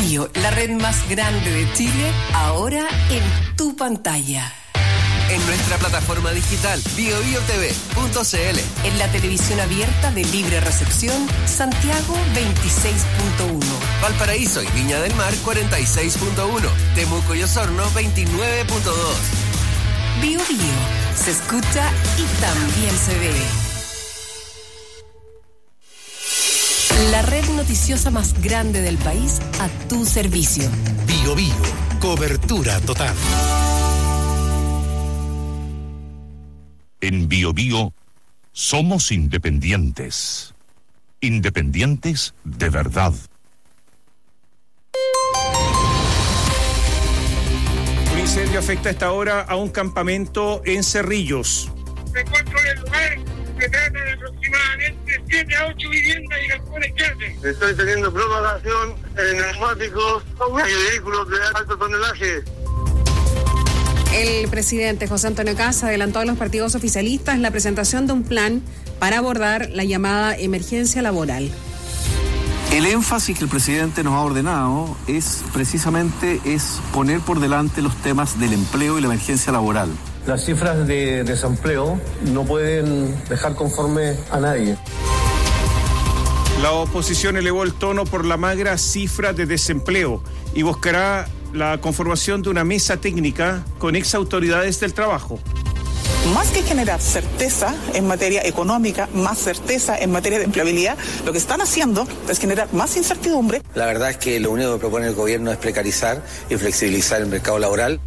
Bio, la red más grande de Chile, ahora en tu pantalla. En nuestra plataforma digital biobiotv.cl. En la televisión abierta de libre recepción, Santiago 26.1. Valparaíso y Viña del Mar 46.1. Temuco y Osorno 29.2. Bio Bio, se escucha y también se ve. La red noticiosa más grande del país a tu servicio. Bio Bio, cobertura total. En Bio Bio somos independientes. Independientes de verdad. Un incendio afecta a esta hora a un campamento en Cerrillos. Se encuentra en el lugar, se trata de aproximadamente 7 a 8 viviendas y galpones que hacen. Estoy teniendo propagación en neumáticos y vehículos de alto tonelaje. El presidente José Antonio Kast adelantó a los partidos oficialistas la presentación de un plan para abordar la llamada emergencia laboral. El énfasis que el presidente nos ha ordenado es precisamente poner por delante los temas del empleo y la emergencia laboral. Las cifras de desempleo no pueden dejar conforme a nadie. La oposición elevó el tono por la magra cifra de desempleo y buscará la conformación de una mesa técnica con exautoridades del trabajo. Más que generar certeza en materia económica, más certeza en materia de empleabilidad, lo que están haciendo es generar más incertidumbre. La verdad es que lo único que propone el gobierno es precarizar y flexibilizar el mercado laboral.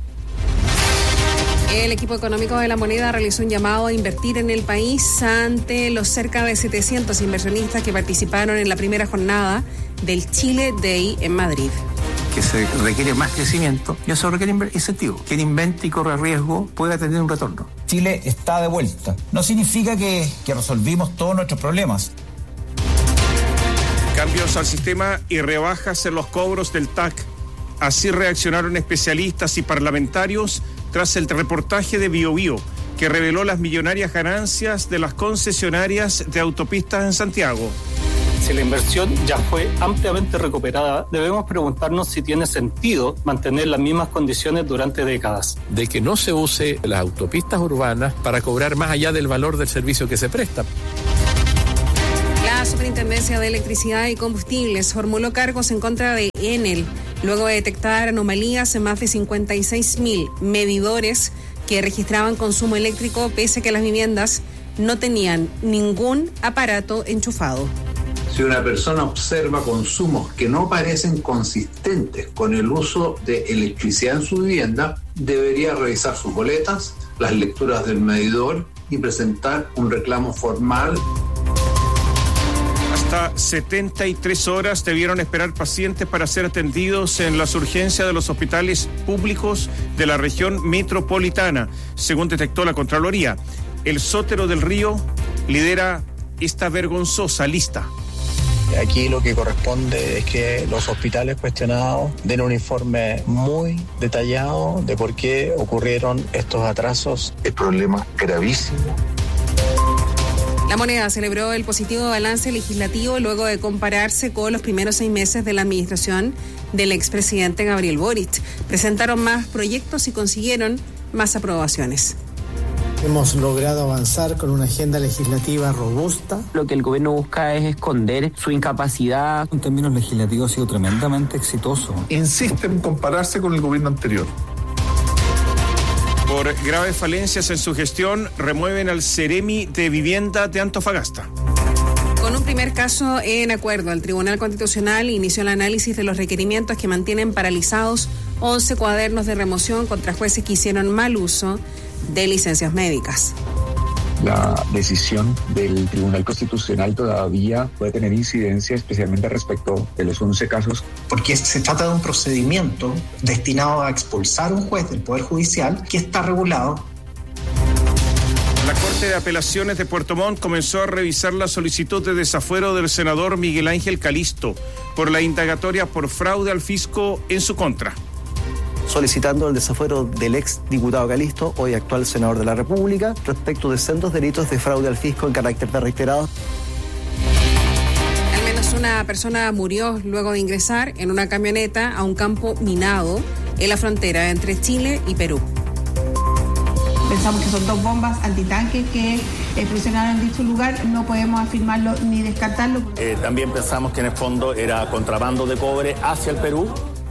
El equipo económico de La Moneda realizó un llamado a invertir en el país ante los cerca de 700 inversionistas que participaron en la primera jornada del Chile Day en Madrid. Que se requiere más crecimiento y eso requiere incentivo. Quien invente y corre riesgo puede tener un retorno. Chile está de vuelta. No significa que resolvimos todos nuestros problemas. Cambios al sistema y rebajas en los cobros del TAC. Así reaccionaron especialistas y parlamentarios tras el reportaje de Bio Bio, que reveló las millonarias ganancias de las concesionarias de autopistas en Santiago. Si la inversión ya fue ampliamente recuperada, debemos preguntarnos si tiene sentido mantener las mismas condiciones durante décadas. De que no se use las autopistas urbanas para cobrar más allá del valor del servicio que se presta. La Superintendencia de Electricidad y Combustibles formuló cargos en contra de Enel, luego de detectar anomalías en más de 56.000 medidores que registraban consumo eléctrico, pese a que las viviendas no tenían ningún aparato enchufado. Si una persona observa consumos que no parecen consistentes con el uso de electricidad en su vivienda, debería revisar sus boletas, las lecturas del medidor y presentar un reclamo formal. Hasta 73 horas debieron esperar pacientes para ser atendidos en las urgencias de los hospitales públicos de la región metropolitana, según detectó la Contraloría. El Sótero del Río lidera esta vergonzosa lista. Aquí lo que corresponde es que los hospitales cuestionados den un informe muy detallado de por qué ocurrieron estos atrasos. El problema gravísimo. La Moneda celebró el positivo balance legislativo luego de compararse con los primeros 6 meses de la administración del expresidente Gabriel Boric. Presentaron más proyectos y consiguieron más aprobaciones. Hemos logrado avanzar con una agenda legislativa robusta. Lo que el gobierno busca es esconder su incapacidad. En términos legislativos ha sido tremendamente exitoso. Insiste en compararse con el gobierno anterior. Por graves falencias en su gestión, remueven al Ceremi de Vivienda de Antofagasta. Con un primer caso en acuerdo, el Tribunal Constitucional inició el análisis de los requerimientos que mantienen paralizados 11 cuadernos de remoción contra jueces que hicieron mal uso de licencias médicas. La decisión del Tribunal Constitucional todavía puede tener incidencia, especialmente respecto de los 11 casos. Porque se trata de un procedimiento destinado a expulsar a un juez del Poder Judicial que está regulado. La Corte de Apelaciones de Puerto Montt comenzó a revisar la solicitud de desafuero del senador Miguel Ángel Calisto por la indagatoria por fraude al fisco en su contra. Solicitando el desafuero del ex diputado Calisto, hoy actual senador de la República, respecto de sendos delitos de fraude al fisco en carácter de reiterado. Al menos deportes. Una persona murió luego de ingresar en una camioneta a un campo minado en la frontera entre Chile y Perú. Pensamos que son 2 bombas antitanques que explosionaron en dicho lugar. No podemos afirmarlo ni descartarlo. También pensamos que en el fondo era contrabando de cobre hacia el Perú.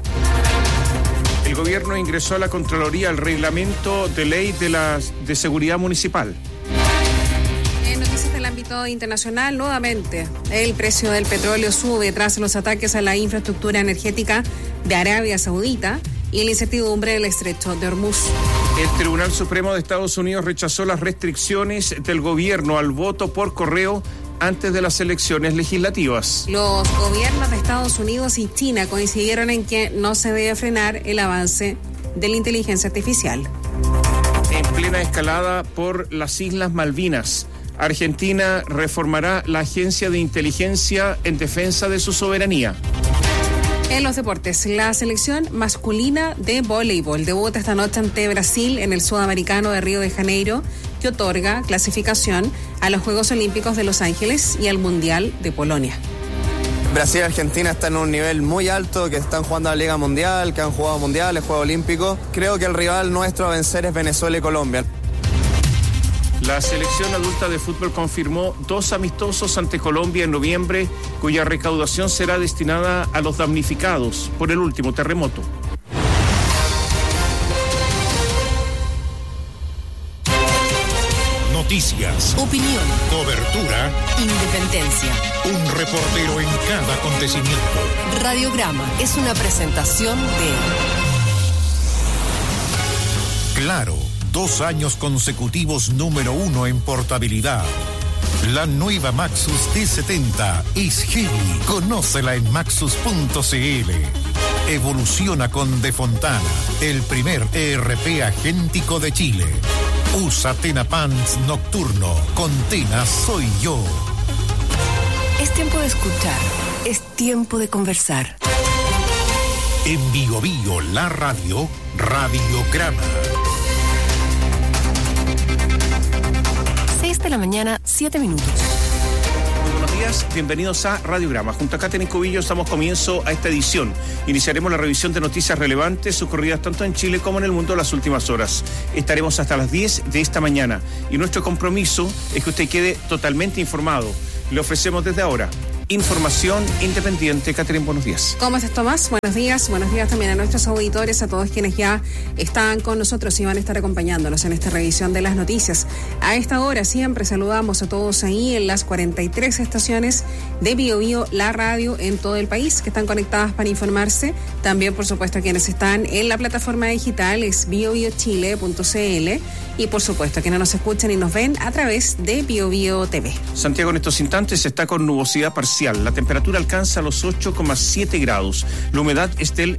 El gobierno ingresó a la Contraloría el reglamento de ley de seguridad municipal. En noticias del ámbito internacional, nuevamente, el precio del petróleo sube tras los ataques a la infraestructura energética de Arabia Saudita y la incertidumbre del estrecho de Hormuz. El Tribunal Supremo de Estados Unidos rechazó las restricciones del gobierno al voto por correo antes de las elecciones legislativas. Los gobiernos de Estados Unidos y China coincidieron en que no se debe frenar el avance de la inteligencia artificial. En plena escalada por las Islas Malvinas, Argentina reformará la agencia de inteligencia en defensa de su soberanía. En los deportes, la selección masculina de voleibol debuta esta noche ante Brasil en el Sudamericano de Río de Janeiro, que otorga clasificación a los Juegos Olímpicos de Los Ángeles y al Mundial de Polonia. Brasil y Argentina están en un nivel muy alto, que están jugando a la Liga Mundial, que han jugado mundiales, Juegos Olímpicos. Creo que el rival nuestro a vencer es Venezuela y Colombia. La selección adulta de fútbol confirmó 2 amistosos ante Colombia en noviembre, cuya recaudación será destinada a los damnificados por el último terremoto. Noticias, opinión, cobertura, independencia. Un reportero en cada acontecimiento. Radiograma es una presentación de Claro, 2 años consecutivos número 1 en portabilidad. La nueva Maxus D70 es heavy. Conócela en maxus.cl. Evoluciona con De Fontana, el primer ERP agéntico de Chile. Usa Tena Pants Nocturno. Con Tena soy yo. Es tiempo de escuchar. Es tiempo de conversar. En Bio Bio, la radio, Radiograma. 6 de la mañana, 7 minutos. Muy buenos días, bienvenidos a Radiograma. Junto a Katherine Cubillos damos comienzo a esta edición. Iniciaremos la revisión de noticias relevantes ocurridas tanto en Chile como en el mundo en las últimas horas. Estaremos hasta las 10 de esta mañana y nuestro compromiso es que usted quede totalmente informado. Le ofrecemos desde ahora información independiente. Katherine, buenos días. ¿Cómo estás, Tomás? Buenos días también a nuestros auditores, a todos quienes ya están con nosotros y van a estar acompañándonos en esta revisión de las noticias. A esta hora siempre saludamos a todos ahí en las 43 estaciones de Bio Bio, la radio en todo el país, que están conectadas para informarse. También, por supuesto, a quienes están en la plataforma digital, es biobiochile.cl, y por supuesto a quienes nos escuchan y nos ven a través de Bio Bio TV. Santiago en estos instantes está con nubosidad parcial. La temperatura alcanza los 8,7 grados. La humedad es del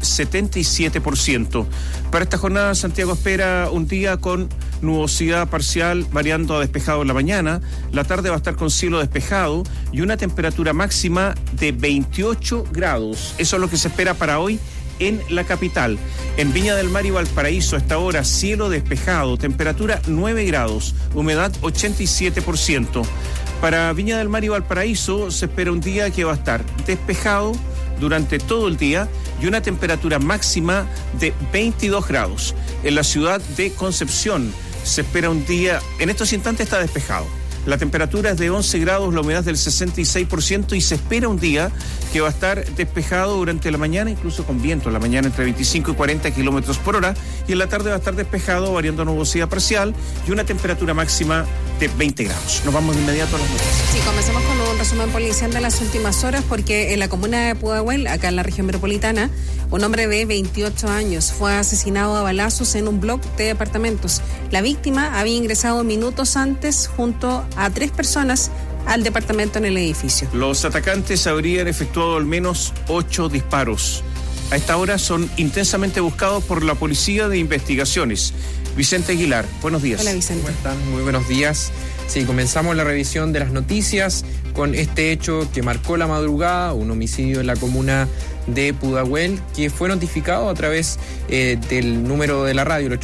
77%. Para esta jornada, Santiago espera un día con nubosidad parcial variando a despejado en la mañana. La tarde va a estar con cielo despejado y una temperatura máxima de 28 grados. Eso es lo que se espera para hoy en la capital. En Viña del Mar y Valparaíso, a esta hora, cielo despejado, temperatura 9 grados, humedad 87%. Para Viña del Mar y Valparaíso se espera un día que va a estar despejado durante todo el día y una temperatura máxima de 22 grados. En la ciudad de Concepción se espera un día, en estos instantes está despejado. La temperatura es de 11 grados, la humedad del 66% y se espera un día que va a estar despejado durante la mañana, incluso con viento en la mañana entre 25 y 40 kilómetros por hora, y en la tarde va a estar despejado, variando a nubosidad parcial y una temperatura máxima de 20 grados. Nos vamos de inmediato a las noticias. Sí, comencemos con un resumen policial de las últimas horas, porque en la comuna de Pudahuel, acá en la región metropolitana, un hombre de 28 años fue asesinado a balazos en un bloque de departamentos. La víctima había ingresado minutos antes junto a 3 personas al departamento en el edificio. Los atacantes habrían efectuado al menos 8 disparos. A esta hora son intensamente buscados por la Policía de Investigaciones. Vicente Aguilar, buenos días. Hola, Vicente. ¿Cómo están? Muy buenos días. Sí, comenzamos la revisión de las noticias. con este hecho que marcó la madrugada, un homicidio en la comuna de Pudahuel, que fue notificado a través del número de la radio, el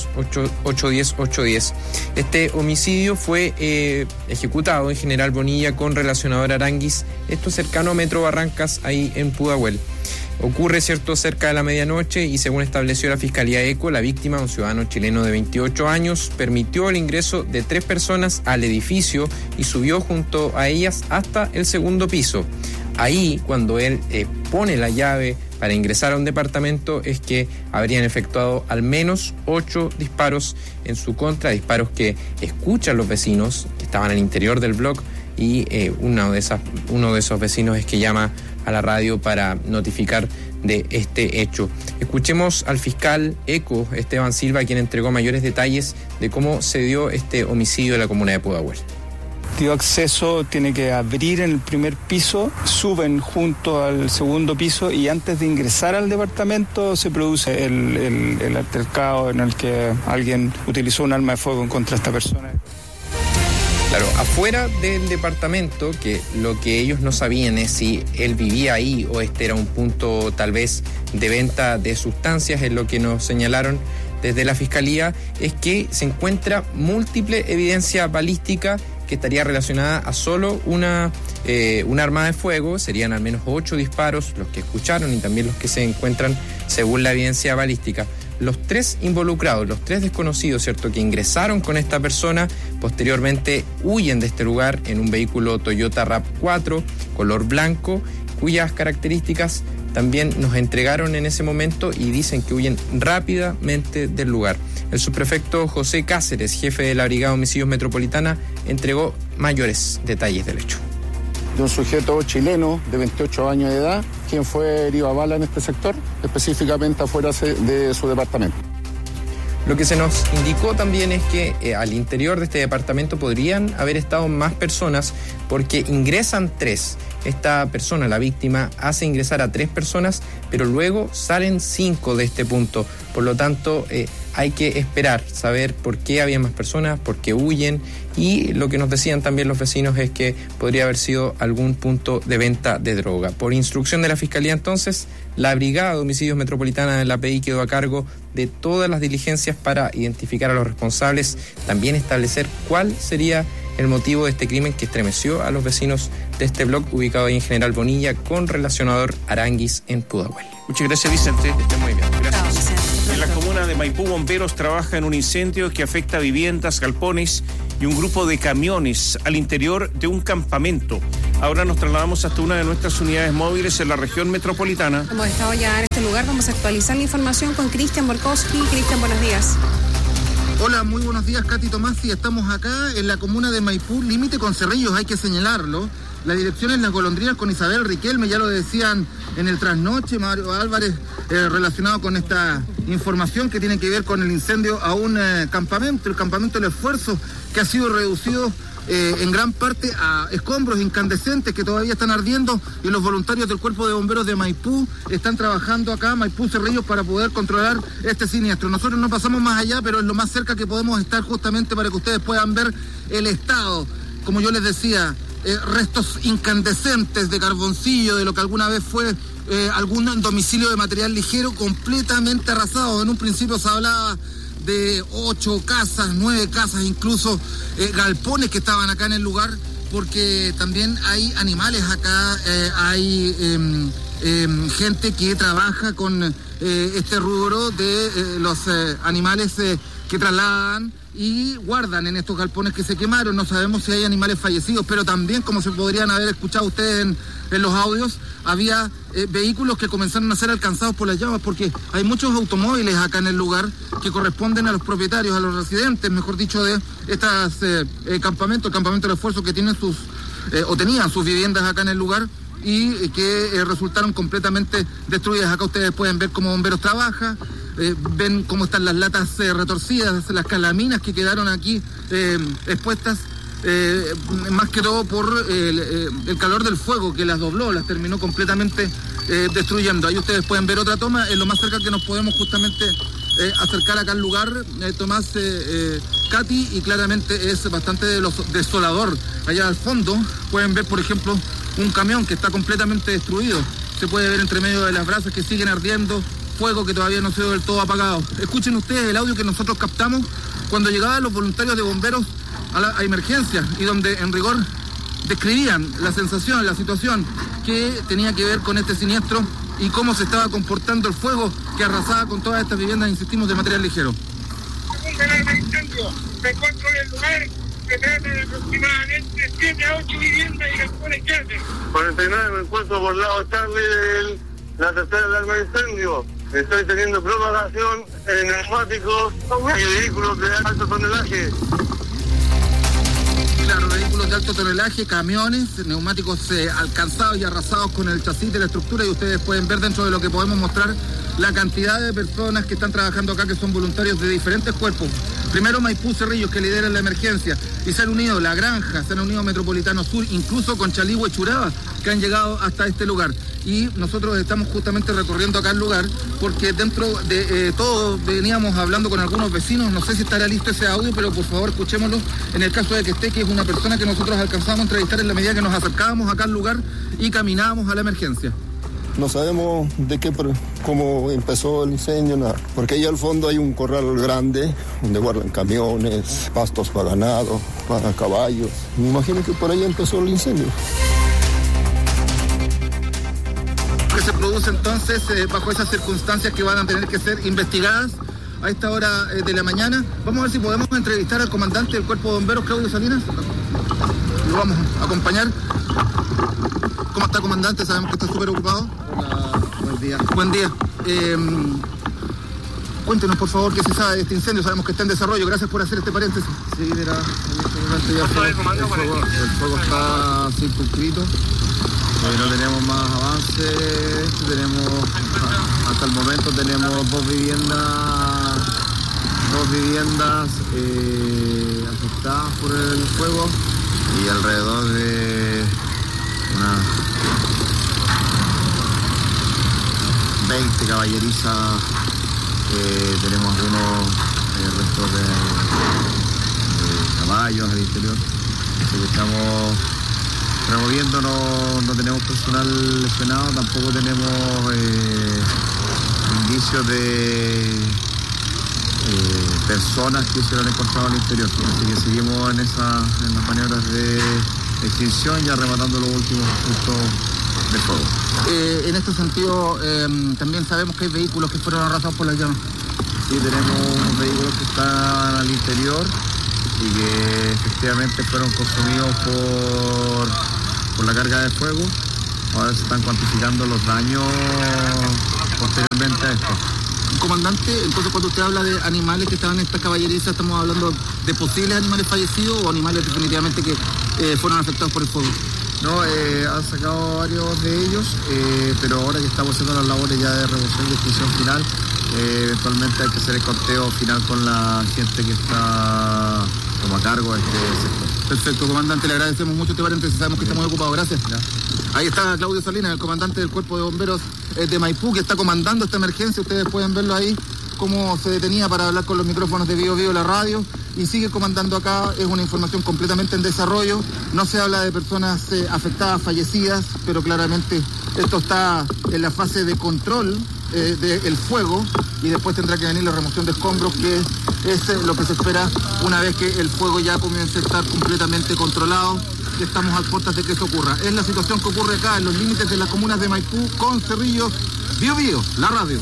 800-810-810. Este homicidio fue ejecutado en General Bonilla con relacionador Aranguis, esto cercano a Metro Barrancas, ahí en Pudahuel. Ocurre, cierto, cerca de la medianoche y según estableció la Fiscalía ECO, la víctima, un ciudadano chileno de 28 años, permitió el ingreso de 3 personas al edificio y subió junto a ellas hasta el segundo piso. Ahí, cuando él pone la llave para ingresar a un departamento, es que habrían efectuado al menos 8 disparos en su contra, disparos que escuchan los vecinos que estaban al interior del bloque y uno de esos vecinos es que llama a la radio para notificar de este hecho. Escuchemos al fiscal ECO, Esteban Silva, quien entregó mayores detalles de cómo se dio este homicidio en la comuna de Pudahuel. Dio acceso, tiene que abrir en el primer piso, suben junto al segundo piso y antes de ingresar al departamento se produce el altercado en el que alguien utilizó un arma de fuego en contra de esta persona. Claro, afuera del departamento, que lo que ellos no sabían es si él vivía ahí o este era un punto tal vez de venta de sustancias, es lo que nos señalaron desde la Fiscalía, es que se encuentra múltiple evidencia balística que estaría relacionada a solo un arma de fuego. Serían al menos 8 disparos los que escucharon y también los que se encuentran según la evidencia balística. Los 3 involucrados, los 3 desconocidos, ¿cierto?, que ingresaron con esta persona, posteriormente huyen de este lugar en un vehículo Toyota RAV4 color blanco, cuyas características también nos entregaron en ese momento y dicen que huyen rápidamente del lugar. El subprefecto José Cáceres, jefe de la Brigada de Homicidios Metropolitana, entregó mayores detalles del hecho. De un sujeto chileno de 28 años de edad, quien fue herido a bala en este sector, específicamente afuera de su departamento. Lo que se nos indicó también es que al interior de este departamento podrían haber estado más personas porque ingresan 3. Esta persona, la víctima, hace ingresar a 3 personas, pero luego salen 5 de este punto. Por lo tanto, hay que esperar, saber por qué había más personas, por qué huyen, y lo que nos decían también los vecinos es que podría haber sido algún punto de venta de droga. Por instrucción de la Fiscalía, entonces, la Brigada de Homicidios Metropolitana de la API quedó a cargo de todas las diligencias para identificar a los responsables, también establecer cuál sería el motivo de este crimen que estremeció a los vecinos de este bloque ubicado ahí en General Bonilla con relacionador Aranguis en Pudahuel. Muchas gracias, Vicente. Que estén muy bien. Gracias. En la comuna de Maipú, bomberos trabajan en un incendio que afecta viviendas, galpones y un grupo de camiones al interior de un campamento. Ahora nos trasladamos hasta una de nuestras unidades móviles en la región metropolitana. Hemos estado ya en este lugar, vamos a actualizar la información con Cristian Borkowski. Cristian, buenos días. Hola, muy buenos días, Katy Tomasi. Estamos acá en la comuna de Maipú, límite con Cerrillos, hay que señalarlo. La dirección es Las Golondrinas con Isabel Riquelme, ya lo decían en el trasnoche, Mario Álvarez, relacionado con esta información que tiene que ver con el incendio a un campamento, el campamento del esfuerzo, que ha sido reducido en gran parte a escombros incandescentes que todavía están ardiendo, y los voluntarios del Cuerpo de Bomberos de Maipú están trabajando acá, Maipú Cerrillos, para poder controlar este siniestro. Nosotros no pasamos más allá, pero es lo más cerca que podemos estar justamente para que ustedes puedan ver el estado, como yo les decía, restos incandescentes de carboncillo, de lo que alguna vez fue algún domicilio de material ligero completamente arrasado. En un principio se hablaba de 8 casas, 9 casas, incluso galpones que estaban acá en el lugar, porque también hay animales acá, hay gente que trabaja con este rubro de los animales que trasladan y guardan en estos galpones que se quemaron. No sabemos si hay animales fallecidos, pero también, como se podrían haber escuchado ustedes en los audios, había vehículos que comenzaron a ser alcanzados por las llamas, porque hay muchos automóviles acá en el lugar que corresponden a los propietarios, a los residentes, mejor dicho, de estos campamentos, el campamento de esfuerzo, que tienen tenían sus viviendas acá en el lugar y que resultaron completamente destruidas. Acá ustedes pueden ver cómo bomberos trabajan. Ven cómo están las latas retorcidas, las calaminas que quedaron aquí expuestas, más que todo por el calor del fuego que las dobló, las terminó completamente destruyendo. Ahí ustedes pueden ver otra toma, es lo más cerca que nos podemos justamente acercar acá al lugar, Tomás, Katy, y claramente es bastante desolador. Allá al fondo pueden ver, por ejemplo, un camión que está completamente destruido. Se puede ver entre medio de las brasas que siguen ardiendo, fuego que todavía no se ve del todo apagado. Escuchen ustedes el audio que nosotros captamos cuando llegaban los voluntarios de bomberos a emergencia, y donde en rigor describían la sensación, la situación que tenía que ver con este siniestro y cómo se estaba comportando el fuego que arrasaba con todas estas viviendas, insistimos, de material ligero. Me encuentro en el lugar, se trata de aproximadamente 7 a 8 viviendas y después ¿qué hacen? 49, me encuentro por lado tarde de la tercera alarma de incendio. Estoy teniendo propagación en neumáticos y vehículos de alto tonelaje. Claro, vehículos de alto tonelaje, camiones, neumáticos alcanzados y arrasados con el chasis de la estructura, y ustedes pueden ver dentro de lo que podemos mostrar la cantidad de personas que están trabajando acá, que son voluntarios de diferentes cuerpos. Primero Maipú Cerrillos, que lideran la emergencia, y se han unido La Granja, se han unido Metropolitano Sur, incluso con Chaligüe y Churaba, que han llegado hasta este lugar. Y nosotros estamos justamente recorriendo acá el lugar, porque dentro de todo veníamos hablando con algunos vecinos. No sé si estará listo ese audio, pero por favor escuchémoslo en el caso de que esté, que es una persona que nosotros alcanzamos a entrevistar en la medida que nos acercábamos acá al lugar y caminábamos a la emergencia. No sabemos cómo empezó el incendio, nada. Porque ahí al fondo hay un corral grande donde guardan camiones, pastos para ganado, para caballos. Me imagino que por ahí empezó el incendio. Que se produce entonces bajo esas circunstancias que van a tener que ser investigadas a esta hora de la mañana. Vamos a ver si podemos entrevistar al comandante del Cuerpo de Bomberos, Claudio Salinas. Lo vamos a acompañar. ¿Cómo está, comandante? Sabemos que está súper ocupado. Hola, buen día. Buen día. Cuéntenos, por favor, qué se sabe de este incendio. Sabemos que está en desarrollo. Gracias por hacer este paréntesis. Sí, mira, en este momento ya el fuego está circunscrito. No tenemos más avances. Hasta el momento tenemos dos viviendas afectadas por el fuego y alrededor de unas 20 caballerizas. Tenemos algunos restos de caballos al interior. Así que estamos removiendo, no tenemos personal lesionado, tampoco tenemos indicios de personas que se lo han encontrado al interior. Así que seguimos en las maniobras de extinción, ya rematando los últimos puntos de fuego. En este sentido, también sabemos que hay vehículos que fueron arrasados por las llamas. Sí, tenemos unos vehículos que están al interior y que efectivamente fueron consumidos por la carga de fuego. Ahora se están cuantificando los daños posteriormente a esto. Comandante, entonces cuando usted habla de animales que estaban en esta caballerizas, ¿estamos hablando de posibles animales fallecidos o animales definitivamente que fueron afectados por el fuego? No, han sacado varios de ellos, pero ahora que estamos haciendo las labores ya de remoción y extinción final, eventualmente hay que hacer el conteo final con la gente que está como a cargo de este sector. Perfecto, comandante, le agradecemos mucho este paréntesis, sabemos que está muy ocupado, gracias. Ya. Ahí está Claudio Salinas, el comandante del Cuerpo de Bomberos de Maipú, que está comandando esta emergencia. Ustedes pueden verlo ahí, cómo se detenía para hablar con los micrófonos de Bio Bio, la radio, y sigue comandando acá. Es una información completamente en desarrollo. No se habla de personas afectadas, fallecidas, pero claramente esto está en la fase de control del fuego, y después tendrá que venir la remoción de escombros, que es lo que se espera una vez que el fuego ya comience a estar completamente controlado. Estamos a puertas de que eso ocurra. Es la situación que ocurre acá en los límites de las comunas de Maipú con Cerrillos. Bio Bio, la radio.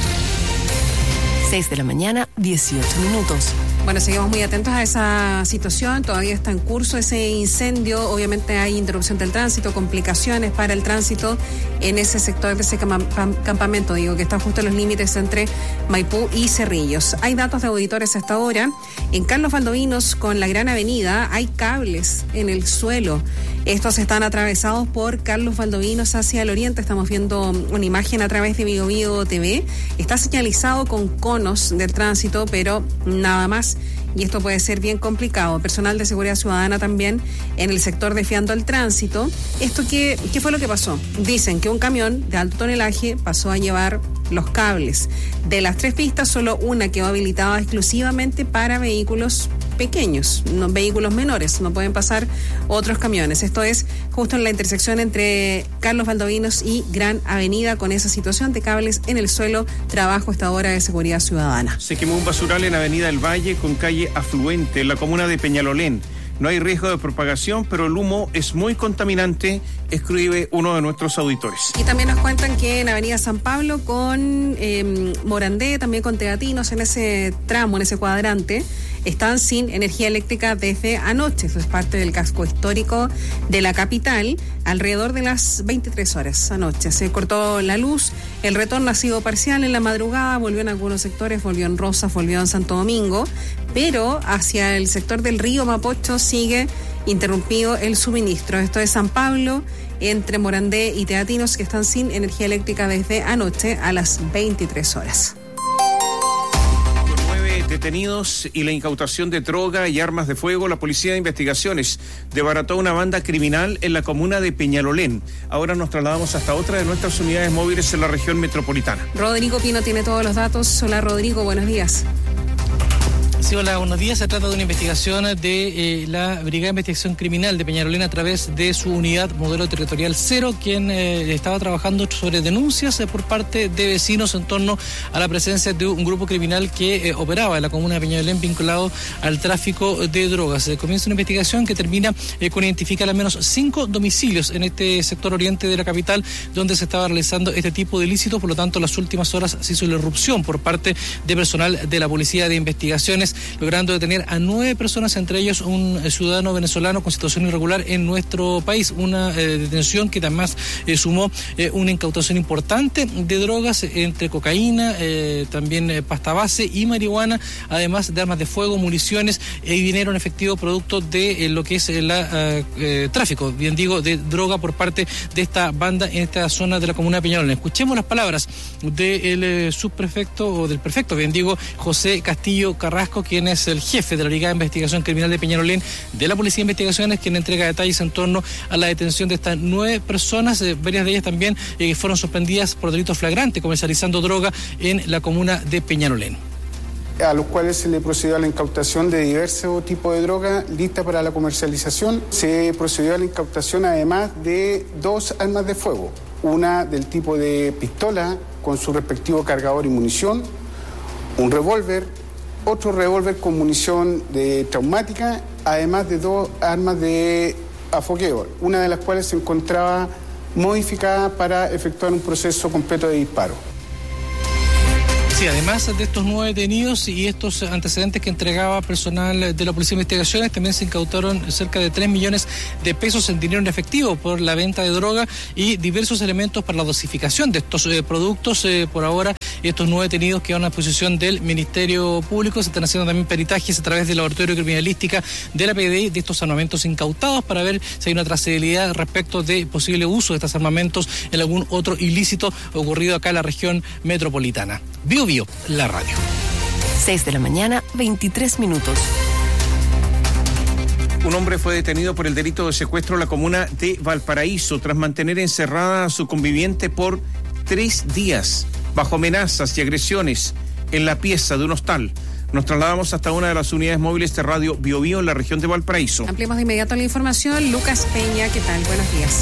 6 de la mañana, 18 minutos. Bueno, seguimos muy atentos a esa situación. Todavía está en curso ese incendio. Obviamente hay interrupción del tránsito, complicaciones para el tránsito en ese sector de ese campamento, que está justo en los límites entre Maipú y Cerrillos. Hay datos de auditores hasta ahora. En Carlos Valdovinos, con la Gran Avenida, hay cables en el suelo. Estos están atravesados por Carlos Valdovinos hacia el oriente. Estamos viendo una imagen a través de Bio Bio TV. Está señalizado con conos del tránsito, pero nada más. Y esto puede ser bien complicado. Personal de seguridad ciudadana también en el sector desviando el tránsito. ¿Esto qué fue lo que pasó? Dicen que un camión de alto tonelaje pasó a llevar los cables. De las 3 pistas, solo una quedó habilitada exclusivamente para vehículos pequeños, no vehículos menores, no pueden pasar otros camiones. Esto es justo en la intersección entre Carlos Valdovinos y Gran Avenida, con esa situación de cables en el suelo, trabajo a esta hora de seguridad ciudadana. Se quemó un basural en Avenida El Valle con calle Afluente, en la comuna de Peñalolén. No hay riesgo de propagación, pero el humo es muy contaminante, escribe uno de nuestros auditores. Y también nos cuentan que en Avenida San Pablo con Morandé, también con Teatinos, en ese tramo, en ese cuadrante, están sin energía eléctrica desde anoche. Eso es parte del casco histórico de la capital. Alrededor de las 23 horas anoche se cortó la luz. El retorno ha sido parcial en la madrugada, volvió en algunos sectores, volvió en Rosas, volvió en Santo Domingo, pero hacia el sector del río Mapocho sigue interrumpido el suministro. Esto es San Pablo, entre Morandé y Teatinos, que están sin energía eléctrica desde anoche a las 23 horas. Detenidos y la incautación de droga y armas de fuego, la Policía de Investigaciones desbarató una banda criminal en la comuna de Peñalolén. Ahora nos trasladamos hasta otra de nuestras unidades móviles en la región metropolitana. Rodrigo Pino tiene todos los datos. Hola Rodrigo, buenos días. Sí, hola, buenos días. Se trata de una investigación de la Brigada de Investigación Criminal de Peñalolén a través de su unidad Modelo Territorial 0, quien estaba trabajando sobre denuncias por parte de vecinos en torno a la presencia de un grupo criminal que operaba en la comuna de Peñalolén vinculado al tráfico de drogas. Comienza una investigación que termina con identificar al menos 5 domicilios en este sector oriente de la capital donde se estaba realizando este tipo de ilícitos. Por lo tanto, en las últimas horas se hizo la irrupción por parte de personal de la Policía de Investigaciones, logrando detener a 9 personas, entre ellos un ciudadano venezolano con situación irregular en nuestro país. Una detención que además sumó una incautación importante de drogas, entre cocaína, también pasta base y marihuana, además de armas de fuego, municiones y dinero en efectivo producto de lo que es el tráfico, bien digo, de droga por parte de esta banda en esta zona de la comuna de Peñalolén. Escuchemos las palabras del subprefecto, o del prefecto, bien digo, José Castillo Carrasco, quien es el jefe de la Brigada de Investigación Criminal de Peñalolén de la Policía de Investigaciones, quien entrega detalles en torno a la detención de estas 9 personas, varias de ellas también fueron sorprendidas por delitos flagrantes, comercializando droga en la comuna de Peñalolén. A los cuales se le procedió a la incautación de diversos tipos de droga lista para la comercialización. Se procedió a la incautación además de 2 armas de fuego, una del tipo de pistola con su respectivo cargador y munición, un revólver, otro revólver con munición de traumática, además de 2 armas de afogueo, una de las cuales se encontraba modificada para efectuar un proceso completo de disparo. Sí, además de estos 9 detenidos y estos antecedentes que entregaba personal de la Policía de Investigaciones, también se incautaron cerca de 3 millones de pesos en dinero en efectivo por la venta de droga y diversos elementos para la dosificación de estos productos. Por ahora, estos 9 detenidos quedan a disposición del Ministerio Público. Se están haciendo también peritajes a través del Laboratorio de Criminalística de la PDI de estos armamentos incautados para ver si hay una trazabilidad respecto de posible uso de estos armamentos en algún otro ilícito ocurrido acá en la región metropolitana. Bio, la radio. 6 de la mañana, 23 minutos. Un hombre fue detenido por el delito de secuestro en la comuna de Valparaíso tras mantener encerrada a su conviviente por 3 días bajo amenazas y agresiones en la pieza de un hostal. Nos trasladamos hasta una de las unidades móviles de Radio Bio en la región de Valparaíso. Ampliamos de inmediato la información. Lucas Peña, ¿qué tal? Buenos días.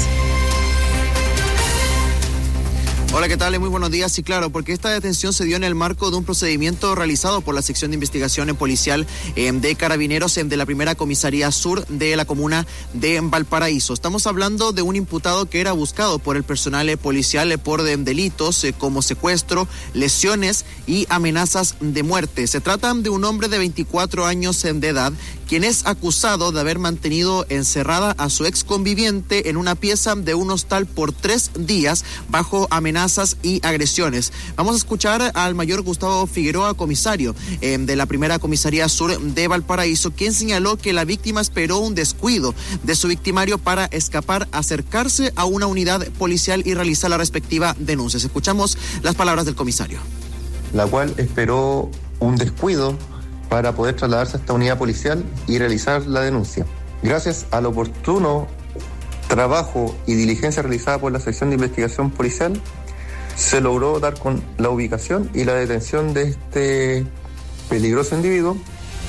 Hola, ¿qué tal? Muy buenos días. Sí, claro, porque esta detención se dio en el marco de un procedimiento realizado por la sección de investigación policial de Carabineros de la primera comisaría sur de la comuna de Valparaíso. Estamos hablando de un imputado que era buscado por el personal policial por delitos como secuestro, lesiones y amenazas de muerte. Se trata de un hombre de 24 años de edad, quien es acusado de haber mantenido encerrada a su ex conviviente en una pieza de un hostal por 3 días bajo amenazas y agresiones. Vamos a escuchar al mayor Gustavo Figueroa, comisario de la primera comisaría sur de Valparaíso, quien señaló que la víctima esperó un descuido de su victimario para escapar, acercarse a una unidad policial y realizar la respectiva denuncia. Escuchamos las palabras del comisario. La cual esperó un descuido para poder trasladarse a esta unidad policial y realizar la denuncia. Gracias al oportuno trabajo y diligencia realizada por la sección de investigación policial, se logró dar con la ubicación y la detención de este peligroso individuo.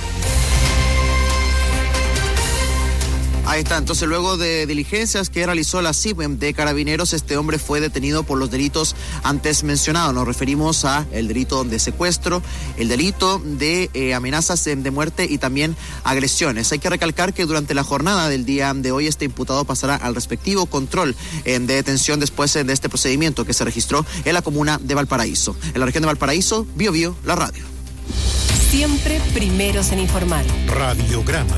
Ahí está, entonces luego de diligencias que realizó la CIPEM de Carabineros, este hombre fue detenido por los delitos antes mencionados. Nos referimos a el delito de secuestro, el delito de amenazas de muerte y también agresiones. Hay que recalcar que durante la jornada del día de hoy este imputado pasará al respectivo control de detención después de este procedimiento que se registró en la comuna de Valparaíso. En la región de Valparaíso, Biobío, la radio. Siempre primeros en informar. Radiograma.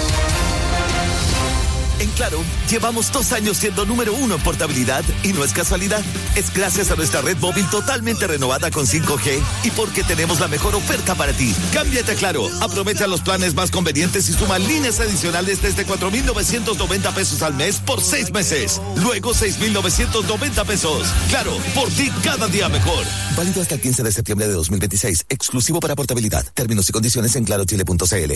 En Claro, llevamos 2 años siendo número 1 en portabilidad y no es casualidad. Es gracias a nuestra red móvil totalmente renovada con 5G y porque tenemos la mejor oferta para ti. Cámbiate a Claro, aprovecha los planes más convenientes y suma líneas adicionales desde 4,990 pesos al mes por 6 meses. Luego 6,990 pesos. Claro, por ti cada día mejor. Válido hasta el 15 de septiembre de 2026. Exclusivo para portabilidad. Términos y condiciones en clarochile.cl.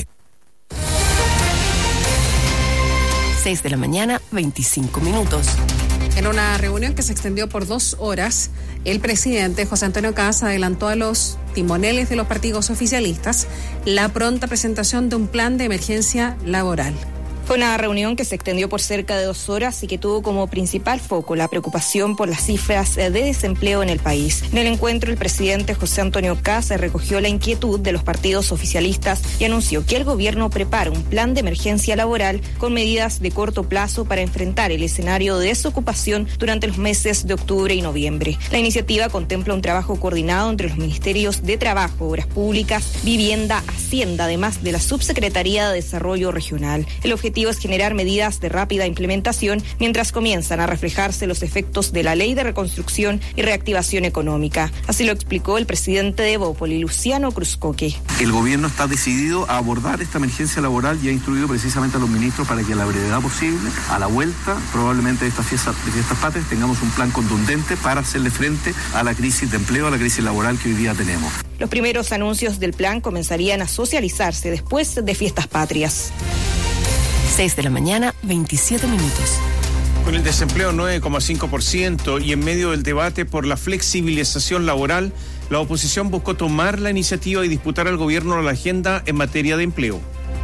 6 de la mañana, 25 minutos. En una reunión que se extendió por 2 horas, el presidente José Antonio Kast adelantó a los timoneles de los partidos oficialistas la pronta presentación de un plan de emergencia laboral. Fue una reunión que se extendió por cerca de 2 horas y que tuvo como principal foco la preocupación por las cifras de desempleo en el país. En el encuentro, el presidente José Antonio Kast recogió la inquietud de los partidos oficialistas y anunció que el gobierno prepara un plan de emergencia laboral con medidas de corto plazo para enfrentar el escenario de desocupación durante los meses de octubre y noviembre. La iniciativa contempla un trabajo coordinado entre los ministerios de Trabajo, Obras Públicas, Vivienda, Hacienda, además de la Subsecretaría de Desarrollo Regional. El objetivo es generar medidas de rápida implementación mientras comienzan a reflejarse los efectos de la Ley de Reconstrucción y Reactivación Económica. Así lo explicó el presidente de Evópoli, Luciano Cruzcoque. El gobierno está decidido a abordar esta emergencia laboral y ha instruido precisamente a los ministros para que a la brevedad posible, a la vuelta probablemente de estas fiestas patrias, tengamos un plan contundente para hacerle frente a la crisis de empleo, a la crisis laboral que hoy día tenemos. Los primeros anuncios del plan comenzarían a socializarse después de fiestas patrias. 6 de la mañana, 27 minutos. Con el desempleo 9,5% y en medio del debate por la flexibilización laboral, la oposición buscó tomar la iniciativa y disputar al gobierno la agenda en materia de empleo.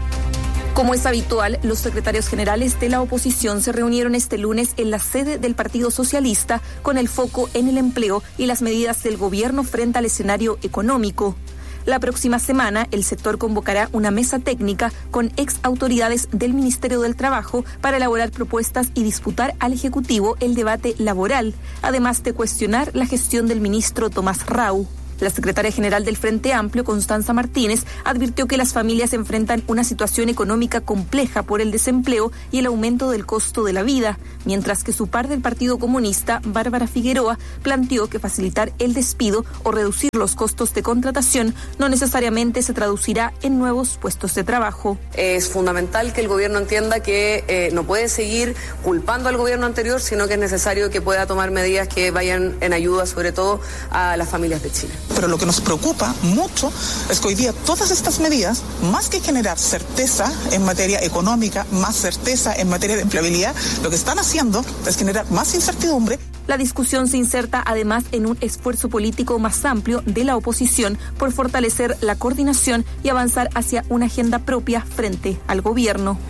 Como es habitual, los secretarios generales de la oposición se reunieron este lunes en la sede del Partido Socialista con el foco en el empleo y las medidas del gobierno frente al escenario económico. La próxima semana, el sector convocará una mesa técnica con ex autoridades del Ministerio del Trabajo para elaborar propuestas y disputar al Ejecutivo el debate laboral, además de cuestionar la gestión del ministro Tomás Rau. La secretaria general del Frente Amplio, Constanza Martínez, advirtió que las familias enfrentan una situación económica compleja por el desempleo y el aumento del costo de la vida, mientras que su par del Partido Comunista, Bárbara Figueroa, planteó que facilitar el despido o reducir los costos de contratación no necesariamente se traducirá en nuevos puestos de trabajo. Es fundamental que el gobierno entienda que no puede seguir culpando al gobierno anterior, sino que es necesario que pueda tomar medidas que vayan en ayuda, sobre todo, a las familias de Chile. Pero lo que nos preocupa mucho es que hoy día todas estas medidas, más que generar certeza en materia económica, más certeza en materia de empleabilidad, lo que están haciendo es generar más incertidumbre. La discusión se inserta además en un esfuerzo político más amplio de la oposición por fortalecer la coordinación y avanzar hacia una agenda propia frente al gobierno.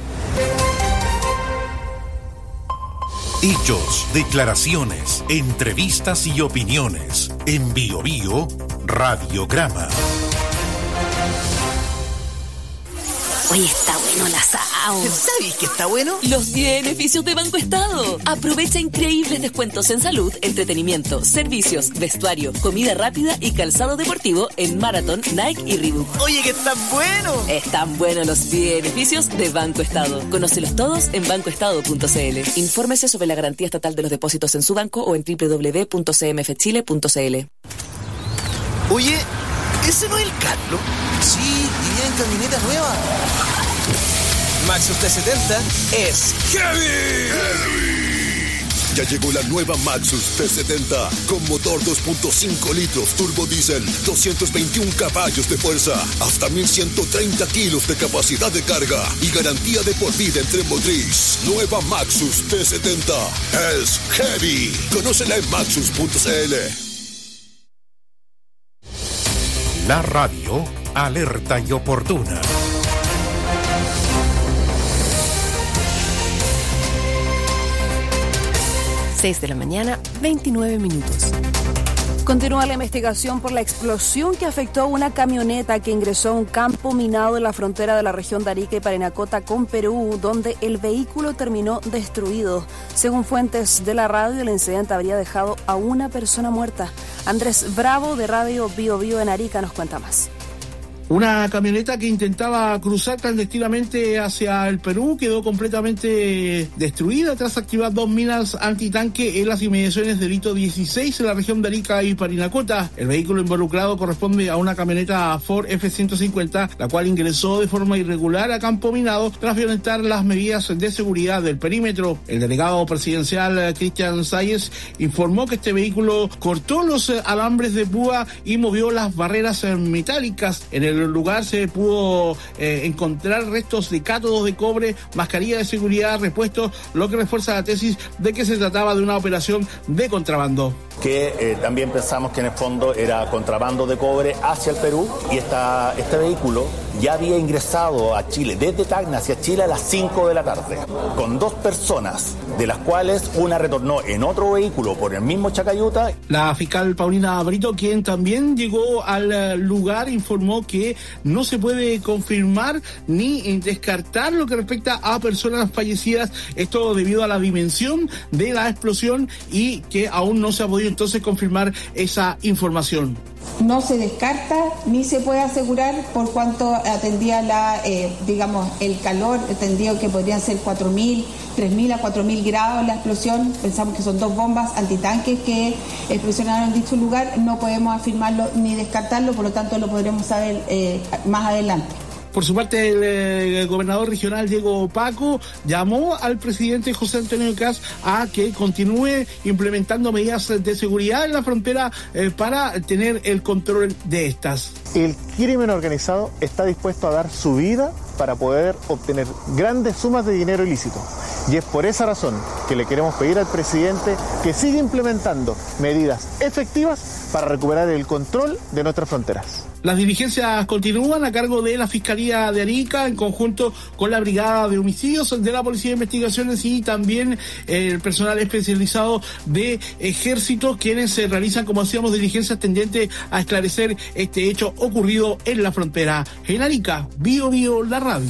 Hechos, declaraciones, entrevistas y opiniones. En Biobío, Radiograma. Oye, está bueno el asado. ¿Sabes qué está bueno? Los beneficios de Banco Estado. Aprovecha increíbles descuentos en salud, entretenimiento, servicios, vestuario, comida rápida y calzado deportivo en Marathon, Nike y Reebok. Oye, que están buenos. Están buenos los beneficios de Banco Estado. Conócelos todos en bancoestado.cl. Infórmese sobre la garantía estatal de los depósitos en su banco o en www.cmfchile.cl. Oye, ¿ese no es el Carlos? Sí, y en camioneta nueva. Maxus T70 es heavy. Ya llegó la nueva Maxus T70 con motor 2.5 litros turbo diésel, 221 caballos de fuerza, hasta 1.130 kilos de capacidad de carga y garantía de por vida en tren motriz. Nueva Maxus T70 es heavy. Conócela en maxus.cl. La radio, alerta y oportuna. 6 de la mañana, 29 minutos. Continúa la investigación por la explosión que afectó a una camioneta que ingresó a un campo minado en la frontera de la región de Arica y Parinacota con Perú, donde el vehículo terminó destruido. Según fuentes de la radio, el incidente habría dejado a una persona muerta. Andrés Bravo, de Radio Bio Bio en Arica, nos cuenta más. Una camioneta que intentaba cruzar clandestinamente hacia el Perú quedó completamente destruida tras activar 2 minas antitanque en las inmediaciones del hito 16 en la región de Arica y Parinacota. El vehículo involucrado corresponde a una camioneta Ford F-150, la cual ingresó de forma irregular a campo minado tras violentar las medidas de seguridad del perímetro. El delegado presidencial Cristian Salles informó que este vehículo cortó los alambres de púa y movió las barreras metálicas. En el lugar se pudo encontrar restos de cátodos de cobre, mascarilla de seguridad, repuestos, lo que refuerza la tesis de que se trataba de una operación de contrabando. Que también pensamos que en el fondo era contrabando de cobre hacia el Perú, y este vehículo ya había ingresado a Chile, desde Tacna hacia Chile a las 5 de la tarde, con 2 personas, de las cuales una retornó en otro vehículo por el mismo Chacayuta. La fiscal Paulina Brito, quien también llegó al lugar, informó que no se puede confirmar ni descartar lo que respecta a personas fallecidas, esto debido a la dimensión de la explosión, y que aún no se ha podido entonces confirmar esa información. No se descarta ni se puede asegurar por cuanto atendía el calor, entendido que podrían ser 3.000 a 4.000 grados la explosión. Pensamos que son 2 bombas antitanques que explosionaron en dicho lugar. No podemos afirmarlo ni descartarlo, por lo tanto lo podremos saber más adelante. Por su parte, el gobernador regional Diego Paco llamó al presidente José Antonio Kast a que continúe implementando medidas de seguridad en la frontera para tener el control de estas. El crimen organizado está dispuesto a dar su vida para poder obtener grandes sumas de dinero ilícito. Y es por esa razón que le queremos pedir al presidente que siga implementando medidas efectivas para recuperar el control de nuestras fronteras. Las diligencias continúan a cargo de la Fiscalía de Arica en conjunto con la Brigada de Homicidios de la Policía de Investigaciones y también el personal especializado de Ejército, quienes se realizan, como decíamos, diligencias tendientes a esclarecer este hecho ocurrido en la frontera. En Arica, Bio Bio, la radio.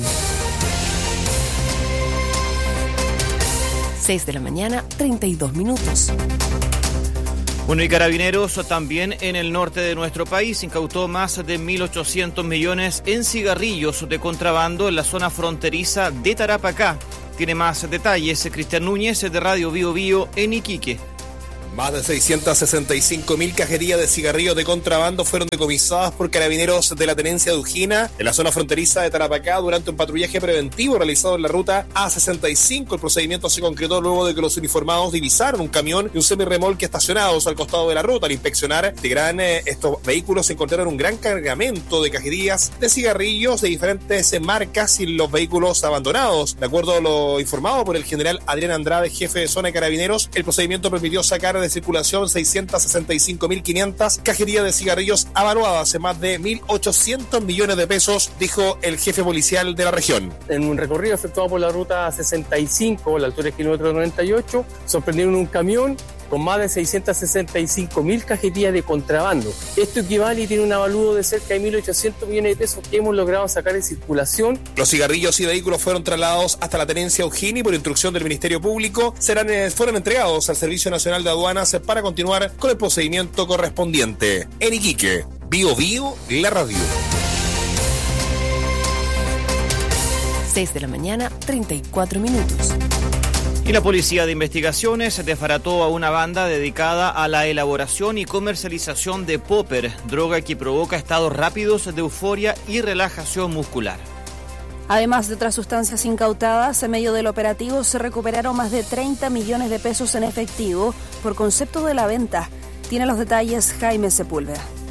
6 de la mañana, 32 minutos. Bueno, y Carabineros también en el norte de nuestro país incautó más de 1.800 millones en cigarrillos de contrabando en la zona fronteriza de Tarapacá. Tiene más detalles Cristian Núñez de Radio Bio Bio en Iquique. Más de 665.000 cajetillas de cigarrillos de contrabando fueron decomisadas por Carabineros de la Tenencia de Ujina en la zona fronteriza de Tarapacá durante un patrullaje preventivo realizado en la ruta A65. El procedimiento se concretó luego de que los uniformados divisaron un camión y un semirremolque estacionados al costado de la ruta. Al inspeccionar estos vehículos se encontraron un gran cargamento de cajetillas de cigarrillos de diferentes marcas y los vehículos abandonados. De acuerdo a lo informado por el general Adrián Andrade, jefe de zona de Carabineros, el procedimiento permitió sacar de circulación 665.500 cajetillas de cigarrillos avaluadas en más de 1.800 millones de pesos, dijo el jefe policial de la región. En un recorrido efectuado por la ruta 65, a la altura del kilómetro 98, sorprendieron un camión con más de 665.000 cajetillas de contrabando. Esto equivale y tiene un avalúo de cerca de 1.800 millones de pesos que hemos logrado sacar de circulación. Los cigarrillos y vehículos fueron trasladados hasta la Tenencia Ujina y por instrucción del Ministerio Público fueron entregados al Servicio Nacional de Aduanas para continuar con el procedimiento correspondiente. En Iquique, Bio Bio, la radio. 6 de la mañana, 34 minutos. Y la Policía de Investigaciones desbarató a una banda dedicada a la elaboración y comercialización de popper, droga que provoca estados rápidos de euforia y relajación muscular. Además de otras sustancias incautadas, en medio del operativo se recuperaron más de 30 millones de pesos en efectivo por concepto de la venta. Tiene los detalles Jaime Sepúlveda.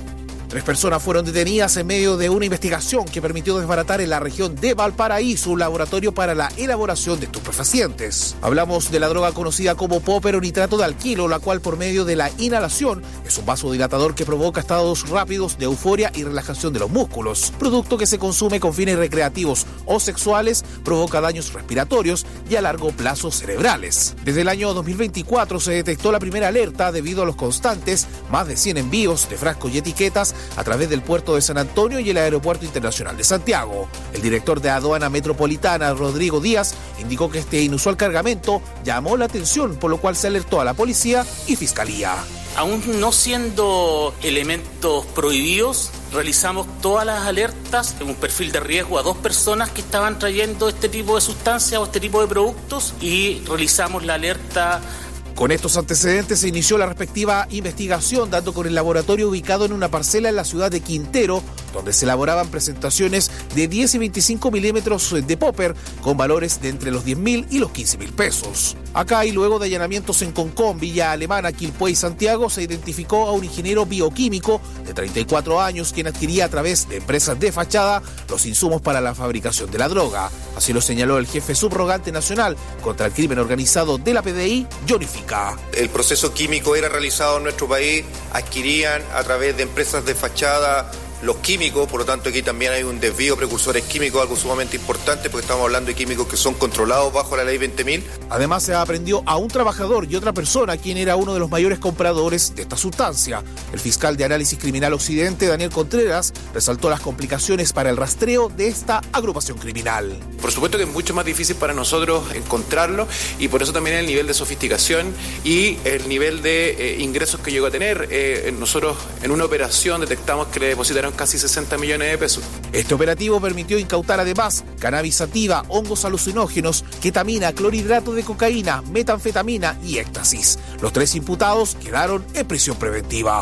3 personas fueron detenidas en medio de una investigación que permitió desbaratar en la región de Valparaíso un laboratorio para la elaboración de estupefacientes. Hablamos de la droga conocida como popper o nitrato de alquilo, la cual por medio de la inhalación es un vasodilatador que provoca estados rápidos de euforia y relajación de los músculos. Producto que se consume con fines recreativos o sexuales, provoca daños respiratorios y a largo plazo cerebrales. Desde el año 2024 se detectó la primera alerta debido a los constantes más de 100 envíos de frascos y etiquetas a través del puerto de San Antonio y el Aeropuerto Internacional de Santiago. El director de Aduana Metropolitana, Rodrigo Díaz, indicó que este inusual cargamento llamó la atención, por lo cual se alertó a la policía y fiscalía. Aún no siendo elementos prohibidos, realizamos todas las alertas en un perfil de riesgo a 2 personas que estaban trayendo este tipo de sustancias o este tipo de productos y realizamos la alerta. Con estos antecedentes se inició la respectiva investigación, dando con el laboratorio ubicado en una parcela en la ciudad de Quintero, donde se elaboraban presentaciones de 10 y 25 milímetros de popper con valores de entre los 10.000 y los 15.000 pesos. Acá y luego de allanamientos en Concón, Villa Alemana, Quilpué y Santiago, se identificó a un ingeniero bioquímico de 34 años quien adquiría a través de empresas de fachada los insumos para la fabricación de la droga. Así lo señaló el jefe subrogante nacional contra el crimen organizado de la PDI, Johnny Fica. El proceso químico era realizado en nuestro país, adquirían a través de empresas de fachada los químicos, por lo tanto aquí también hay un desvío de precursores químicos, algo sumamente importante porque estamos hablando de químicos que son controlados bajo la ley 20.000. Además se aprendió a un trabajador y otra persona quien era uno de los mayores compradores de esta sustancia. El fiscal de Análisis Criminal Occidente, Daniel Contreras, resaltó las complicaciones para el rastreo de esta agrupación criminal. Por supuesto que es mucho más difícil para nosotros encontrarlo y por eso también el nivel de sofisticación y el nivel de ingresos que llegó a tener. Nosotros en una operación detectamos que le depositaron casi 60 millones de pesos. Este operativo permitió incautar además cannabis sativa, hongos alucinógenos, ketamina, clorhidrato de cocaína, metanfetamina y éxtasis. Los 3 imputados quedaron en prisión preventiva.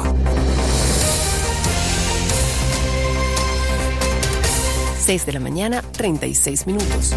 6 de la mañana, 36 minutos.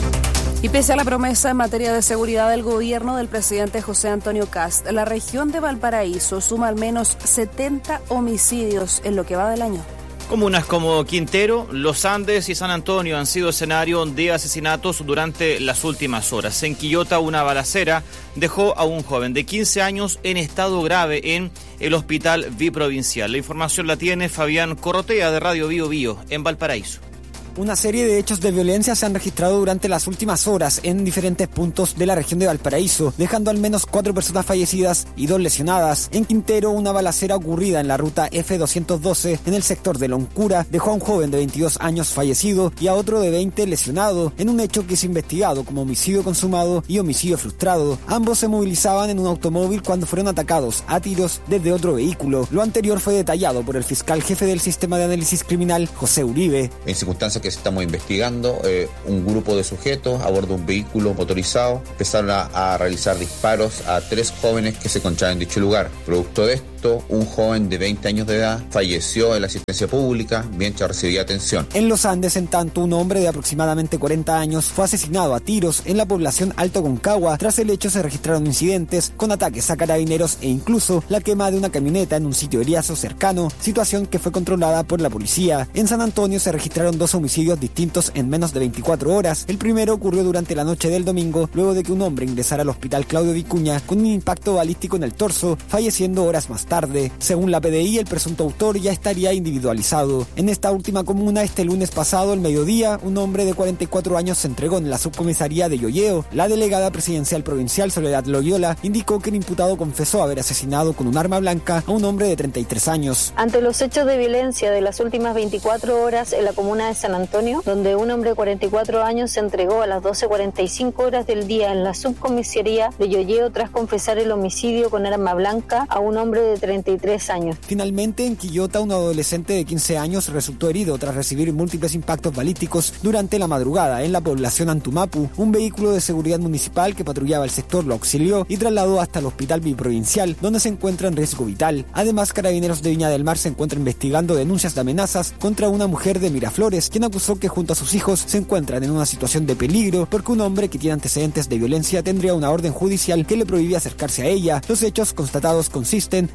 Y pese a la promesa en materia de seguridad del gobierno del presidente José Antonio Kast, la región de Valparaíso suma al menos 70 homicidios en lo que va del año. Comunas como Quintero, Los Andes y San Antonio han sido escenario de asesinatos durante las últimas horas. En Quillota, una balacera dejó a un joven de 15 años en estado grave en el hospital biprovincial. La información la tiene Fabián Corrotea de Radio Bio Bio en Valparaíso. Una serie de hechos de violencia se han registrado durante las últimas horas en diferentes puntos de la región de Valparaíso, dejando al menos 4 personas fallecidas y 2 lesionadas. En Quintero, una balacera ocurrida en la ruta F212 en el sector de Loncura dejó a un joven de 22 años fallecido y a otro de 20 lesionado, en un hecho que es investigado como homicidio consumado y homicidio frustrado. Ambos se movilizaban en un automóvil cuando fueron atacados a tiros desde otro vehículo. Lo anterior fue detallado por el fiscal jefe del Sistema de Análisis Criminal, José Uribe. En circunstancias que estamos investigando, un grupo de sujetos a bordo de un vehículo motorizado empezaron a realizar disparos a 3 jóvenes que se encontraban en dicho lugar. Producto de esto, un joven de 20 años de edad falleció en la asistencia pública mientras recibía atención. En Los Andes, en tanto, un hombre de aproximadamente 40 años fue asesinado a tiros en la población Alto Concagua. Tras el hecho se registraron incidentes con ataques a carabineros e incluso la quema de una camioneta en un sitio eriazo cercano, situación que fue controlada por la policía. En San Antonio se registraron 2 homicidios distintos en menos de 24 horas. El primero ocurrió durante la noche del domingo, luego de que un hombre ingresara al hospital Claudio Vicuña con un impacto balístico en el torso, falleciendo horas más tarde. Según la PDI, el presunto autor ya estaría individualizado. En esta última comuna, este lunes pasado, al mediodía, un hombre de 44 años se entregó en la subcomisaría de Yoyeo. La delegada presidencial provincial, Soledad Loyola, indicó que el imputado confesó haber asesinado con un arma blanca a un hombre de 33 años. Ante los hechos de violencia de las últimas 24 horas en la comuna de San Antonio, donde un hombre de 44 años se entregó a las 12:45 horas del día en la subcomisaría de Yoyeo tras confesar el homicidio con arma blanca a un hombre de 33 años. Finalmente, en Quillota, un adolescente de 15 años resultó herido tras recibir múltiples impactos balísticos durante la madrugada en la población Antumapu. Un vehículo de seguridad municipal que patrullaba el sector lo auxilió y trasladó hasta el hospital biprovincial, donde se encuentra en riesgo vital. Además, Carabineros de Viña del Mar se encuentra investigando denuncias de amenazas contra una mujer de Miraflores, quien acusó que junto a sus hijos se encuentran en una situación de peligro porque un hombre que tiene antecedentes de violencia tendría una orden judicial que le prohibía acercarse a ella. Los hechos constatados consisten en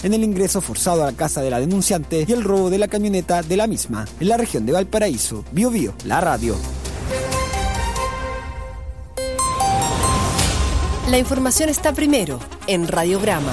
en el ingreso forzado a la casa de la denunciante y el robo de la camioneta de la misma. En la región de Valparaíso, Biobío, la radio. La información está primero en Radiograma.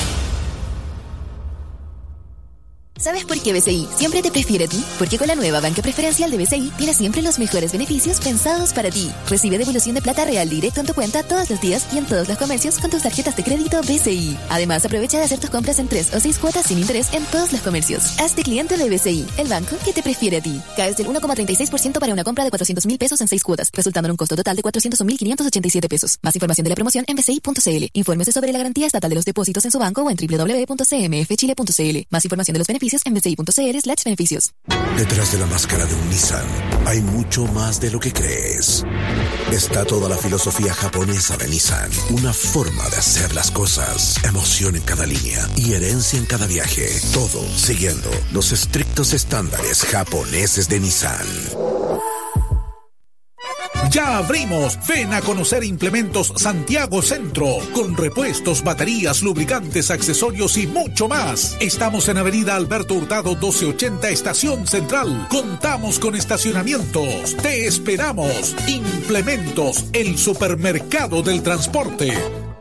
¿Sabes por qué BCI siempre te prefiere a ti? Porque con la nueva banca preferencial de BCI tienes siempre los mejores beneficios pensados para ti. Recibe devolución de plata real directo en tu cuenta todos los días y en todos los comercios con tus tarjetas de crédito BCI. Además, aprovecha de hacer tus compras en 3 o 6 cuotas sin interés en todos los comercios. Hazte cliente de BCI, el banco que te prefiere a ti. Caes del 1,36% para una compra de 400.000 pesos en 6 cuotas, resultando en un costo total de 401.587 pesos. Más información de la promoción en bci.cl. Infórmese sobre la garantía estatal de los depósitos en su banco o en www.cmfchile.cl. Más información de los beneficios en bci.cl/beneficios. Detrás de la máscara de un Nissan hay mucho más de lo que crees. Está toda la filosofía japonesa de Nissan, una forma de hacer las cosas, emoción en cada línea y herencia en cada viaje, todo siguiendo los estrictos estándares japoneses de Nissan. Ya abrimos. Ven a conocer Implementos Santiago Centro, con repuestos, baterías, lubricantes, accesorios y mucho más. Estamos en Avenida Alberto Hurtado 1280, Estación Central. Contamos con estacionamientos. Te esperamos. Implementos, el supermercado del transporte.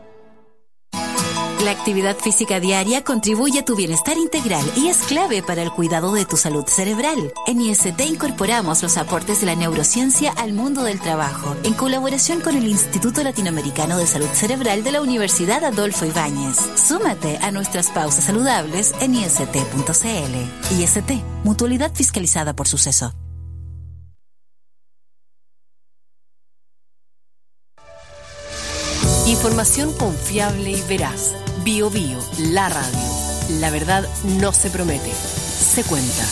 La actividad física diaria contribuye a tu bienestar integral y es clave para el cuidado de tu salud cerebral. En IST incorporamos los aportes de la neurociencia al mundo del trabajo, en colaboración con el Instituto Latinoamericano de Salud Cerebral de la Universidad Adolfo Ibáñez. Súmate a nuestras pausas saludables en ist.cl. IST, mutualidad fiscalizada por Suceso. Información confiable y veraz. Biobío, la radio. La verdad no se promete, se cuenta.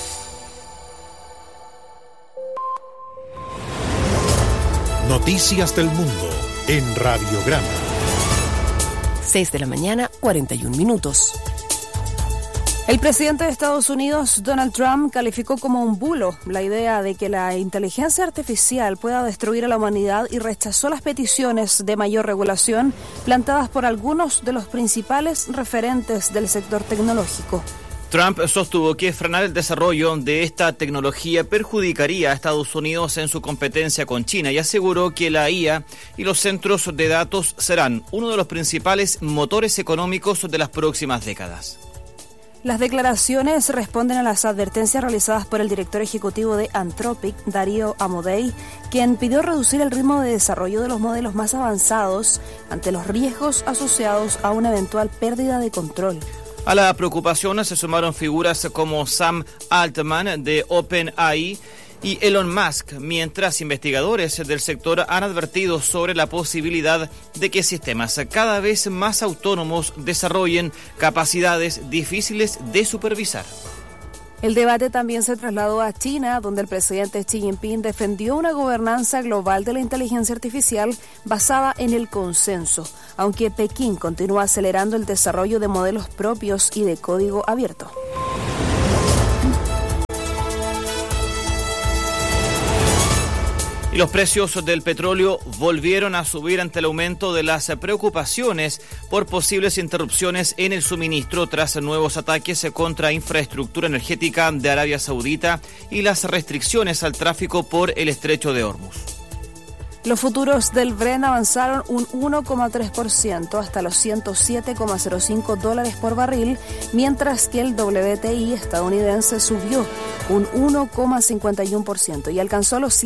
Noticias del mundo en Radiograma. 6 de la mañana, 41 minutos. El presidente de Estados Unidos, Donald Trump, calificó como un bulo la idea de que la inteligencia artificial pueda destruir a la humanidad y rechazó las peticiones de mayor regulación planteadas por algunos de los principales referentes del sector tecnológico. Trump sostuvo que frenar el desarrollo de esta tecnología perjudicaría a Estados Unidos en su competencia con China y aseguró que la IA y los centros de datos serán uno de los principales motores económicos de las próximas décadas. Las declaraciones responden a las advertencias realizadas por el director ejecutivo de Anthropic, Darío Amodei, quien pidió reducir el ritmo de desarrollo de los modelos más avanzados ante los riesgos asociados a una eventual pérdida de control. A la preocupación se sumaron figuras como Sam Altman de OpenAI y Elon Musk, mientras investigadores del sector han advertido sobre la posibilidad de que sistemas cada vez más autónomos desarrollen capacidades difíciles de supervisar. El debate también se trasladó a China, donde el presidente Xi Jinping defendió una gobernanza global de la inteligencia artificial basada en el consenso, aunque Pekín continúa acelerando el desarrollo de modelos propios y de código abierto. Y los precios del petróleo volvieron a subir ante el aumento de las preocupaciones por posibles interrupciones en el suministro tras nuevos ataques contra infraestructura energética de Arabia Saudita y las restricciones al tráfico por el estrecho de Hormuz. Los futuros del Brent avanzaron un 1,3% hasta los $107,05 por barril, mientras que el WTI estadounidense subió un 1,51% y alcanzó los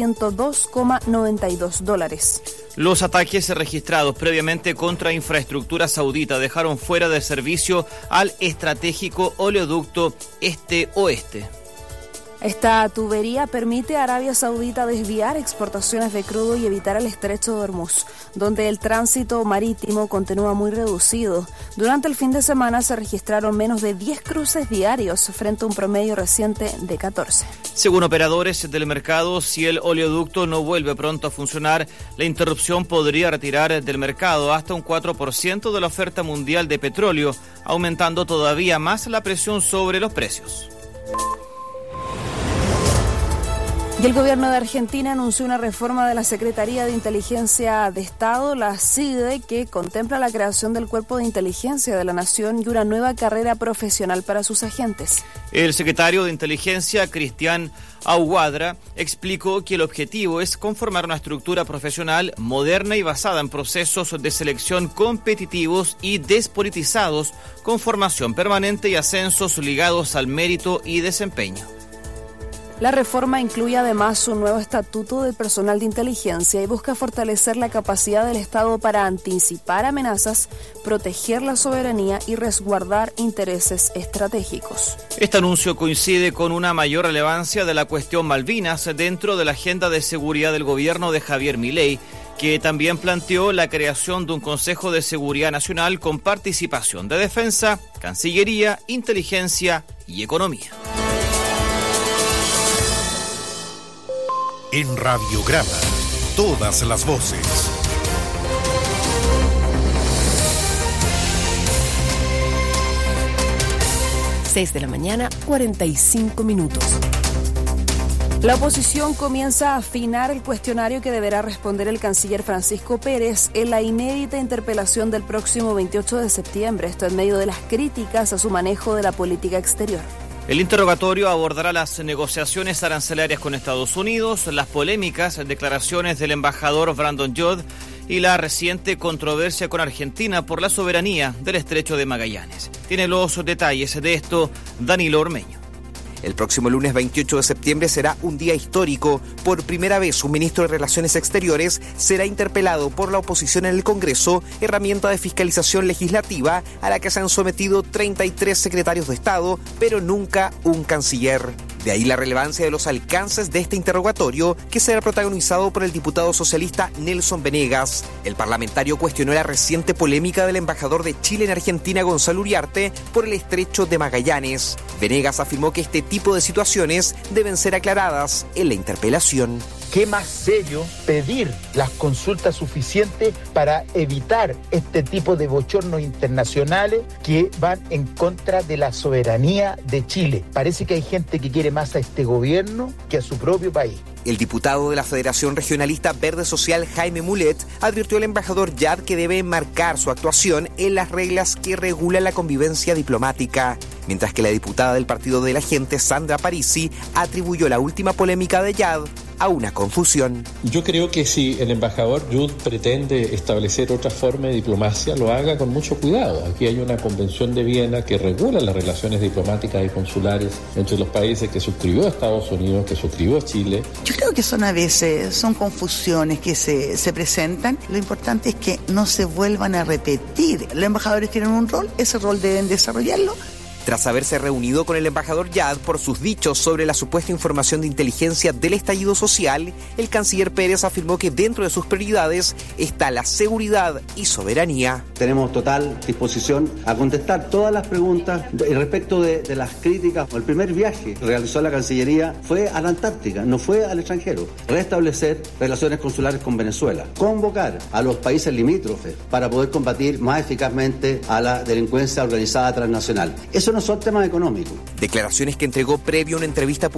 $102,92. Los ataques registrados previamente contra infraestructura saudita dejaron fuera de servicio al estratégico oleoducto este-oeste. Esta tubería permite a Arabia Saudita desviar exportaciones de crudo y evitar el estrecho de Hormuz, donde el tránsito marítimo continúa muy reducido. Durante el fin de semana se registraron menos de 10 cruces diarios frente a un promedio reciente de 14. Según operadores del mercado, si el oleoducto no vuelve pronto a funcionar, la interrupción podría retirar del mercado hasta un 4% de la oferta mundial de petróleo, aumentando todavía más la presión sobre los precios. Y el gobierno de Argentina anunció una reforma de la Secretaría de Inteligencia de Estado, la CIDE, que contempla la creación del Cuerpo de Inteligencia de la Nación y una nueva carrera profesional para sus agentes. El secretario de Inteligencia, Cristian Aguadra, explicó que el objetivo es conformar una estructura profesional moderna y basada en procesos de selección competitivos y despolitizados, con formación permanente y ascensos ligados al mérito y desempeño. La reforma incluye además un nuevo estatuto del personal de inteligencia y busca fortalecer la capacidad del Estado para anticipar amenazas, proteger la soberanía y resguardar intereses estratégicos. Este anuncio coincide con una mayor relevancia de la cuestión Malvinas dentro de la agenda de seguridad del gobierno de Javier Milei, que también planteó la creación de un Consejo de Seguridad Nacional con participación de Defensa, Cancillería, Inteligencia y Economía. En Radiograma, todas las voces. Seis de la mañana, 45 minutos. La oposición comienza a afinar el cuestionario que deberá responder el canciller Francisco Pérez en la inédita interpelación del próximo 28 de septiembre. Esto en medio de las críticas a su manejo de la política exterior. El interrogatorio abordará las negociaciones arancelarias con Estados Unidos, las polémicas declaraciones del embajador Brandon Judd y la reciente controversia con Argentina por la soberanía del Estrecho de Magallanes. Tiene los detalles de esto Danilo Ormeño. El próximo lunes 28 de septiembre será un día histórico. Por primera vez, un ministro de Relaciones Exteriores será interpelado por la oposición en el Congreso, herramienta de fiscalización legislativa a la que se han sometido 33 secretarios de Estado, pero nunca un canciller. De ahí la relevancia de los alcances de este interrogatorio, que será protagonizado por el diputado socialista Nelson Venegas. El parlamentario cuestionó la reciente polémica del embajador de Chile en Argentina, Gonzalo Uriarte, por el Estrecho de Magallanes. Venegas afirmó que este tipo de situaciones deben ser aclaradas en la interpelación. ¿Qué más serio pedir las consultas suficientes para evitar este tipo de bochornos internacionales que van en contra de la soberanía de Chile? Parece que hay gente que quiere más a este gobierno que a su propio país. El diputado de la Federación Regionalista Verde Social, Jaime Mulet, advirtió al embajador Yad que debe enmarcar su actuación en las reglas que regulan la convivencia diplomática, mientras que la diputada del Partido de la Gente, Sandra Parisi, atribuyó la última polémica de Yad a una confusión. Yo creo que si el embajador Judd pretende establecer otra forma de diplomacia, lo haga con mucho cuidado. Aquí hay una convención de Viena que regula las relaciones diplomáticas y consulares entre los países que suscribió Estados Unidos, que suscribió Chile. Yo creo que son a veces, son confusiones que se presentan. Lo importante es que no se vuelvan a repetir. Los embajadores tienen un rol, ese rol deben desarrollarlo. Tras haberse reunido con el embajador Yad por sus dichos sobre la supuesta información de inteligencia del estallido social, el canciller Pérez afirmó que dentro de sus prioridades está la seguridad y soberanía. Tenemos total disposición a contestar todas las preguntas respecto de las críticas. El primer viaje que realizó la Cancillería fue a la Antártica, no fue al extranjero. Restablecer relaciones consulares con Venezuela, convocar a los países limítrofes para poder combatir más eficazmente a la delincuencia organizada transnacional. Eso no son temas económicos. Declaraciones que entregó previo a una entrevista